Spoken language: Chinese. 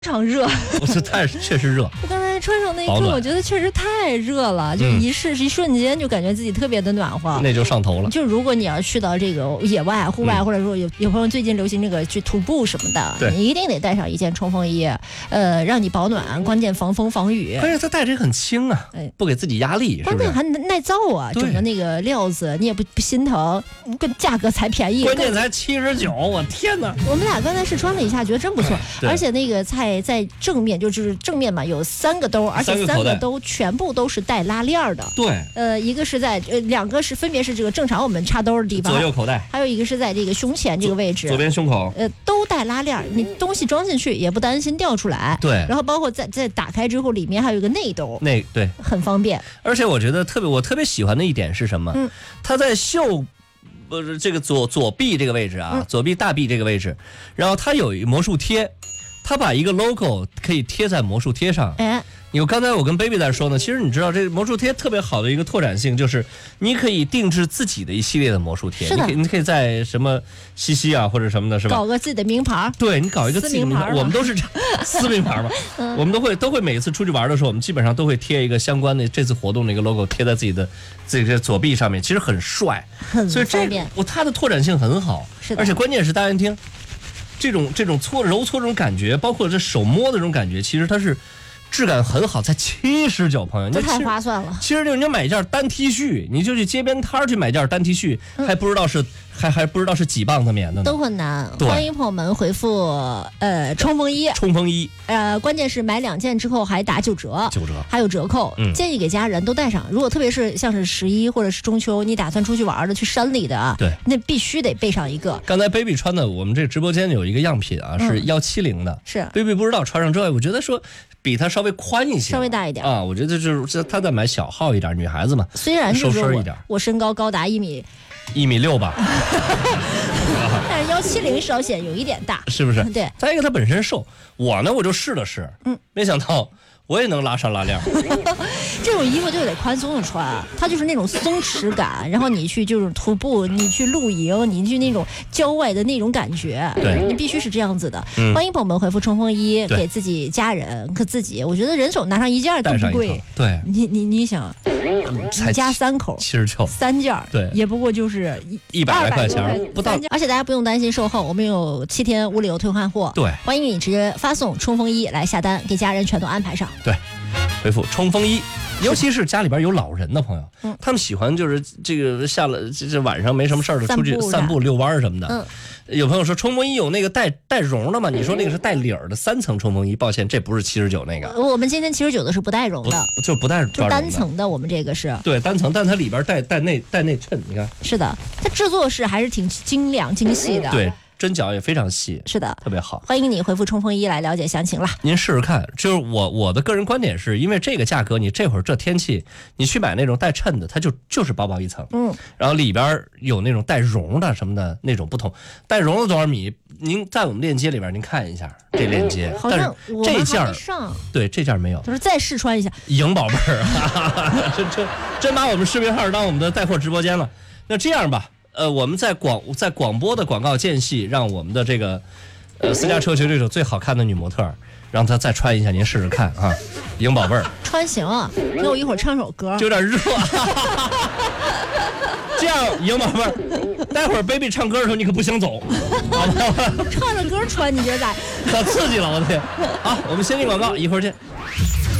常热， 我是确实热。 我刚才穿上那一刻，我觉得确实太热了，就一瞬间就感觉自己特别的暖和， 那就上头了。 就如果你要去到这个野外、户外，或者说有朋友最近流行这个去徒步什么的，你一定得带上一件冲锋衣，让你保暖，关键防风防雨。 关键它带着也很轻啊，不给自己压力， 关键还耐造啊，整个那个料子你也不心疼，价格才便宜， 关键才79，我天哪！ 我们俩刚才试穿了一下，觉得真不错，而且那个在正面就是正面嘛，有3个兜，而且3个兜全部都是带拉链的。 对， 一个是在2个是分别是这个正常我们插兜的地方， 左右口袋， 还有一个是在这个胸前这个位置， 左边胸口， 都带拉链，你东西装进去也不担心掉出来。 对， 然后包括在打开之后，里面还有一个内兜， 对， 很方便。 而且我觉得我特别喜欢的一点是什么？它在袖。这个左臂这个位置啊，左臂大臂这个位置，然后它有一魔术贴，它把一个 logo 可以贴在魔术贴上。刚才我跟 baby 在说呢，其实你知道这魔术贴特别好的一个拓展性，就是你可以定制自己的一系列的魔术贴。你可以在什么西啊或者什么的，是吧？ 搞个自己的名牌。 对，你搞一个自己的名牌，我们都是私名牌嘛。我们都会每一次出去玩的时候，我们基本上都会贴一个相关的这次活动的一个 logo 贴在自己的左臂上面，其实很帅， 所以这它的拓展性很好，而且关键是大家听这种揉搓这种感觉，包括这手摸的这种感觉，其实它是。质感很好，才79，朋友， 这太划算了。 其实你就买一件单 T 恤，你就去街边摊去买件单 T 恤，还不知道是几磅的棉的呢， 都很难。欢迎朋友们回复冲锋衣，关键是买2件之后还打9折，还有折扣。建议给家人都带上。如果特别是像是11或者是中秋，你打算出去玩的，去山里的啊， 对， 那必须得备上一个。 刚才 baby 穿的，我们这直播间有一个样品啊，是170的， 是 baby 不知道穿上之后，我觉得说。比它稍微宽一些， 稍微大一点啊，我觉得就是她在买小号一点，女孩子嘛， 虽然是收身一点， 我身高高达1.6米吧， 但是170稍显有一点大， 是不是？ 对， 再一个她本身瘦，我呢我就试了试，没想到。我也能拉上拉链， 这种衣服就得宽松的穿，它就是那种松弛感。然后你去就是徒步，你去露营，你去那种郊外的那种感觉， 对， 你必须是这样子的。欢迎朋友们回复冲锋衣，给自己家人和自己，我觉得人手拿上一件都不贵。 对， 你想，一家3口 79 3件， 对， 也不过就是 100来块钱不到。 而且大家不用担心售后，我们有7天物流退换货。 对， 欢迎你直接发送冲锋衣来下单，给家人全都安排上。 对，回复冲锋衣，尤其是家里边有老人的朋友，他们喜欢就是这个下了这晚上没什么事儿的出去散步遛弯什么的。有朋友说冲锋衣有那个带绒的吗？你说那个是带领儿的3层冲锋衣，抱歉，这不是79那个。 我们今天79的是不带绒的， 就不带就单层的。我们这个是对单层，但它里边带内衬，你看。 是的，它制作是还是挺精良精细的。 对。针脚也非常细， 是的， 特别好。 欢迎你回复冲锋衣来了解详情了。 您试试看，就是我的个人观点是，因为这个价格，你这会儿这天气，你去买那种带衬的，它就是薄薄一层，然后里边有那种带绒的什么的那种不同。带绒的多少米？您在我们链接里边您看一下这链接， 好像这件对这件没有， 就是再试穿一下。 赢宝贝儿，真把我们视频号当我们的带货直播间了。那这样吧。我们在广播的广告间隙，让我们的这个私家车学对手最好看的女模特，让她再穿一下，您试试看啊，赢宝贝儿。 穿行啊，那我一会儿唱首歌， 就有点热。这样，赢宝贝儿，待会儿 baby 唱歌的时候你可不想走，好吧？ 唱着歌穿，你觉得咋？ 可刺激了，我的天！好，我们先进广告，一会儿见。